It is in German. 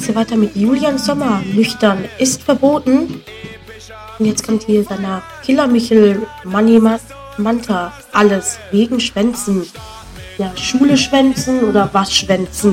geht's hier weiter mit Julian Sommer. Nüchtern ist verboten. Und jetzt kommt hier danach Killer Michel, Manta. Alles wegen Schwänzen. Ja, Schule schwänzen oder was schwänzen?